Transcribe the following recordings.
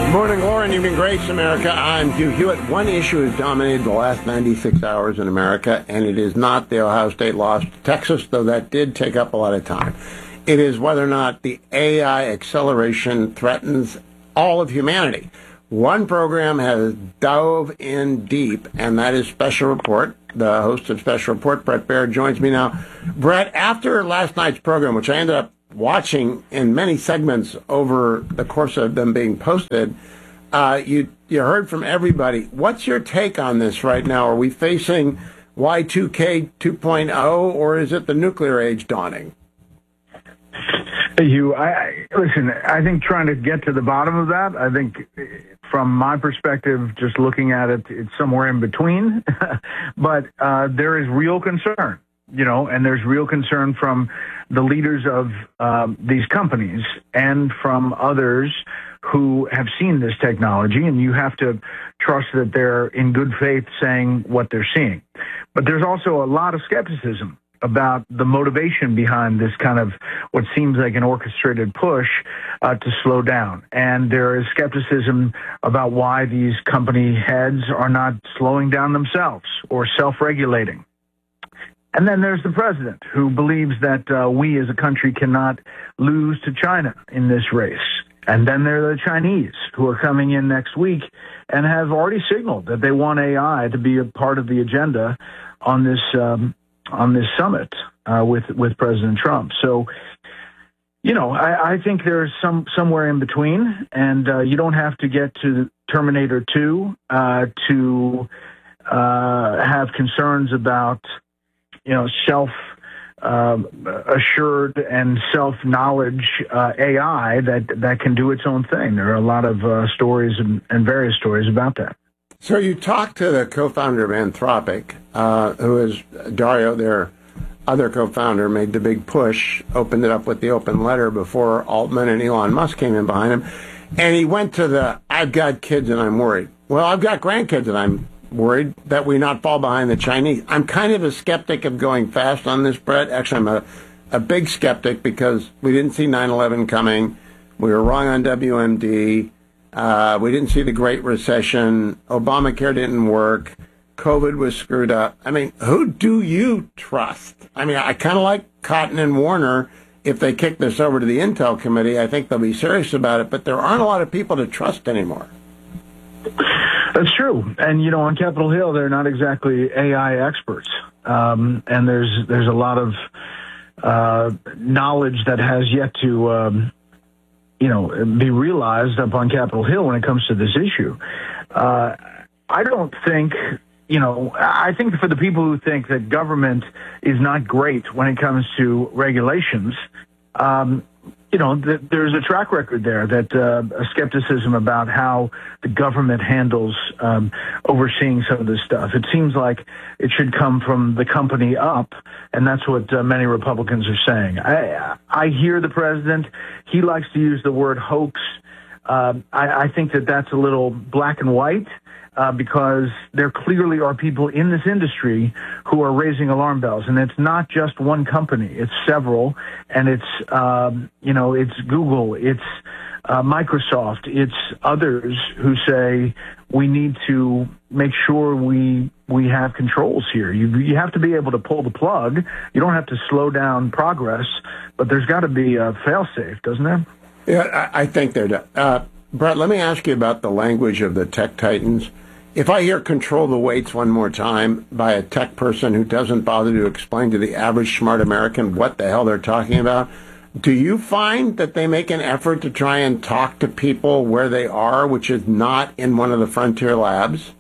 Morning, Lauren. Evening, Grace, America. I'm Hugh Hewitt. One issue has dominated the last 96 hours in America, and it is not the Ohio State loss to Texas, though that did take up a lot of time. It is whether or not the AI acceleration threatens all of humanity. One program has dove in deep, and that is Special Report. The host of Special Report, Bret Baier, joins me now. Bret, after last night's program, which I ended up watching in many segments over the course of them being posted, you heard from everybody. What's your take on this right now? Are we facing Y2K 2.0, or is it the nuclear age dawning? Hugh, listen, I think trying to get to the bottom of that, I think from my perspective, just looking at it, it's somewhere in between. But there is real concern, and there's real concern from the leaders of these companies and from others who have seen this technology, and you have to trust that they're in good faith saying what they're seeing. But there's also a lot of skepticism about the motivation behind this kind of what seems like an orchestrated push to slow down. And there is skepticism about why these company heads are not slowing down themselves or self-regulating. And then there's the president, who believes that we as a country cannot lose to China in this race. And then there are the Chinese, who are coming in next week and have already signaled that they want AI to be a part of the agenda on this summit with President Trump. So, I think there's somewhere in between, and you don't have to get to Terminator 2 to have concerns about self-assured and self-knowledge AI that can do its own thing. There are a lot of stories and various stories about that. So you talked to the co-founder of Anthropic, who is Dario, their other co-founder, made the big push, opened it up with the open letter before Altman and Elon Musk came in behind him. And he went to I've got kids and I'm worried. Well, I've got grandkids and I'm worried that we not fall behind the Chinese. I'm kind of a skeptic of going fast on this, Bret. Actually, I'm a big skeptic because we didn't see 9/11 coming. We were wrong on WMD. We didn't see the Great Recession. Obamacare didn't work. COVID was screwed up. I mean, who do you trust? I mean, I kind of like Cotton and Warner. If they kick this over to the Intel Committee, I think they'll be serious about it. But there aren't a lot of people to trust anymore. That's true. And, on Capitol Hill, they're not exactly AI experts. And there's a lot of knowledge that has yet to, be realized up on Capitol Hill when it comes to this issue. I don't think, I think for the people who think that government is not great when it comes to regulations, there's a track record there that a skepticism about how the government handles overseeing some of this stuff. It seems like it should come from the company up, and that's what many Republicans are saying. I hear the president. He likes to use the word hoax. I think that that's a little black and white. Because there clearly are people in this industry who are raising alarm bells, and it's not just one company; it's several, and it's it's Google, it's Microsoft, it's others who say we need to make sure we have controls here. You have to be able to pull the plug. You don't have to slow down progress, but there's got to be a fail-safe, doesn't there? Yeah, I think there does. Bret, let me ask you about the language of the tech titans. If I hear control the weights one more time by a tech person who doesn't bother to explain to the average smart American what the hell they're talking about, do you find that they make an effort to try and talk to people where they are, which is not in one of the frontier labs?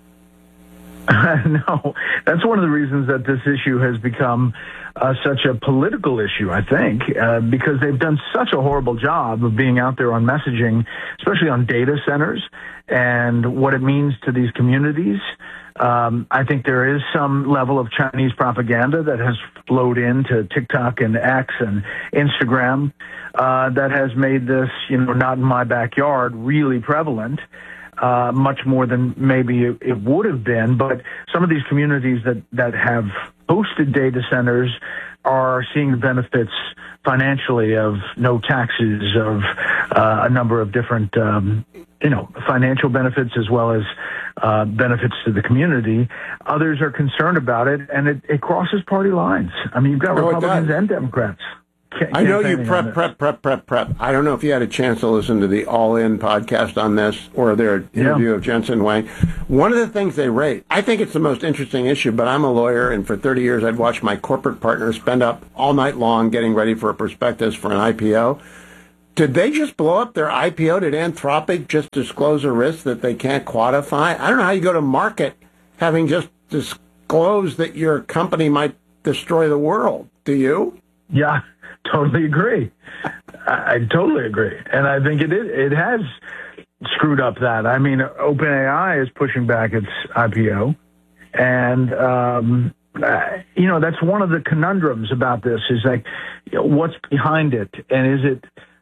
No, that's one of the reasons that this issue has become such a political issue, I think, because they've done such a horrible job of being out there on messaging, especially on data centers and what it means to these communities. I think there is some level of Chinese propaganda that has flowed into TikTok and X and Instagram that has made this, not in my backyard, really prevalent. Much more than maybe it would have been. But some of these communities that have hosted data centers are seeing the benefits financially of no taxes, of a number of different financial benefits as well as benefits to the community. Others are concerned about it, and it crosses party lines. I mean, you've got Republicans and Democrats. I know you prep. I don't know if you had a chance to listen to the All In podcast on this or their interview of Jensen Huang. One of the things they rate, I think it's the most interesting issue, but I'm a lawyer, and for 30 years I'd watched my corporate partners spend up all night long getting ready for a prospectus for an IPO. Did they just blow up their IPO? Did Anthropic just disclose a risk that they can't quantify? I don't know how you go to market having just disclosed that your company might destroy the world. Do you? Yeah, totally agree. I totally agree. And I think it has screwed up that. I mean, OpenAI is pushing back its IPO. And, that's one of the conundrums about this is like, what's behind it? And is it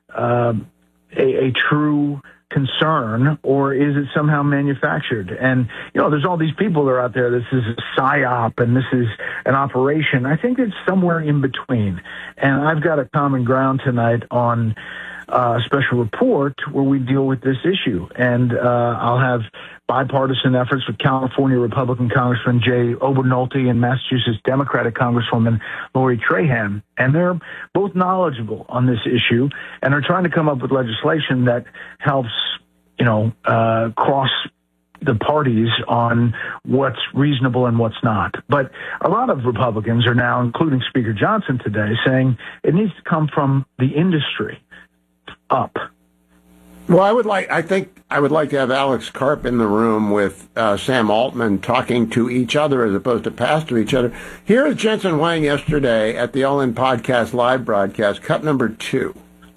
a true concern, or is it somehow manufactured? And, there's all these people that are out there, this is a psyop and this is an operation. I think it's somewhere in between. And I've got a common ground tonight on a special report where we deal with this issue. And I'll have bipartisan efforts with California Republican Congressman Jay Obernolte and Massachusetts Democratic Congresswoman Lori Trahan. And they're both knowledgeable on this issue and are trying to come up with legislation that helps, cross the parties on what's reasonable and what's not. But a lot of Republicans are now, including Speaker Johnson today, saying it needs to come from the industry up. Well, I would like to have Alex Karp in the room with Sam Altman talking to each other as opposed to pass to each other. Here is Jensen Huang yesterday at the All In Podcast live broadcast, cut number 2.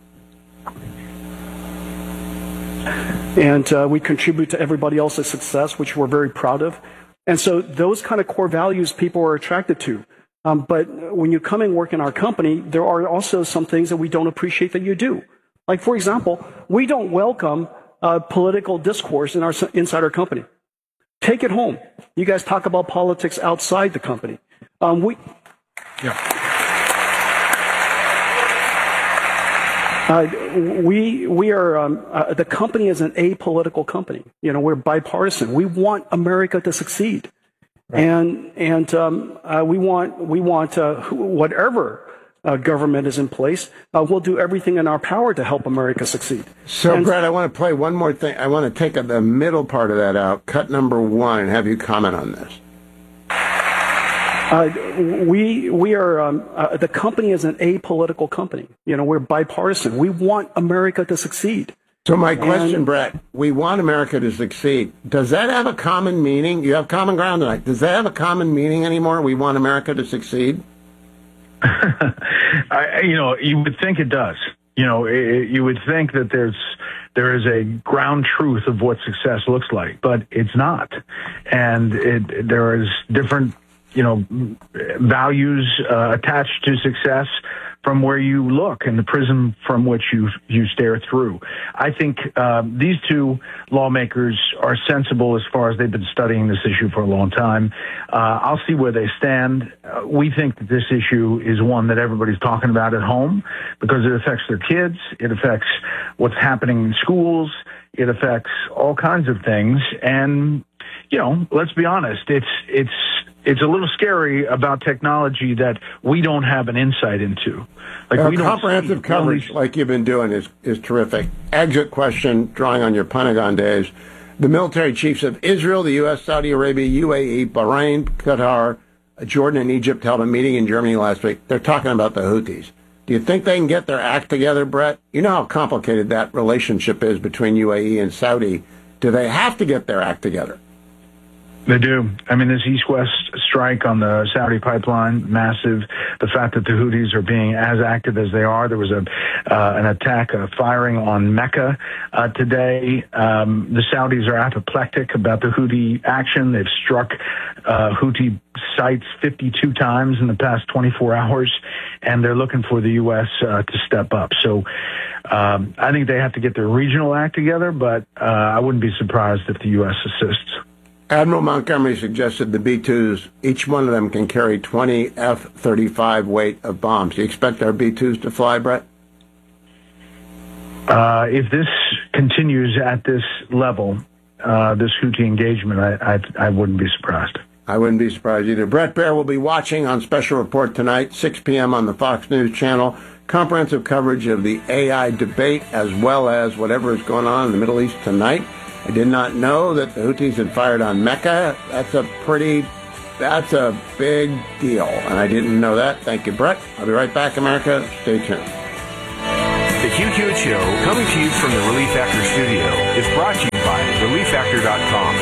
And we contribute to everybody else's success, which we're very proud of. And so those kind of core values people are attracted to. But when you come and work in our company, there are also some things that we don't appreciate that you do. Like, for example, we don't welcome political discourse inside our company. Take it home. You guys talk about politics outside the company. We are the company is an apolitical company. We're bipartisan. We want America to succeed, right. and we want whatever government is in place. We'll do everything in our power to help America succeed. So, Brett, I want to play one more thing. I want to take the middle part of that out, cut number 1, and have you comment on this. We are the company is an apolitical company. We're bipartisan. We want America to succeed. So my question, Brett, we want America to succeed. Does that have a common meaning? You have common ground tonight. Does that have a common meaning anymore? We want America to succeed? You would think it does. You would think that there is a ground truth of what success looks like, but it's not. And there is different values attached to success from where you look and the prism from which you stare through. I think these two lawmakers are sensible as far as they've been studying this issue for a long time. I'll see where they stand. We think that this issue is one that everybody's talking about at home because it affects their kids. It affects what's happening in schools. It affects all kinds of things. And, let's be honest, it's a little scary about technology that we don't have an insight into. Comprehensive coverage like you've been doing is terrific. Exit question, drawing on your Pentagon days. The military chiefs of Israel, the U.S., Saudi Arabia, UAE, Bahrain, Qatar, Jordan, and Egypt held a meeting in Germany last week. They're talking about the Houthis. Do you think they can get their act together, Brett? You know how complicated that relationship is between UAE and Saudi. Do they have to get their act together? They do. I mean, this east-west strike on the Saudi pipeline, massive. The fact that the Houthis are being as active as they are. There was an attack, a firing on Mecca today. The Saudis are apoplectic about the Houthi action. They've struck Houthi sites 52 times in the past 24 hours, and they're looking for the U.S. To step up. So I think they have to get their regional act together, but I wouldn't be surprised if the U.S. assists. Admiral Montgomery suggested the B-2s, each one of them can carry 20 F-35 weight of bombs. Do you expect our B-2s to fly, Brett? If this continues at this level, this Houthi engagement, I wouldn't be surprised. I wouldn't be surprised either. Bret Baier will be watching on Special Report tonight, 6 p.m. on the Fox News Channel. Comprehensive coverage of the AI debate as well as whatever is going on in the Middle East tonight. I did not know that the Houthis had fired on Mecca. That's a big deal, and I didn't know that. Thank you, Bret. I'll be right back, America. Stay tuned. The Q Show, coming to you from the Relief Factor studio, is brought to you by ReliefFactor.com.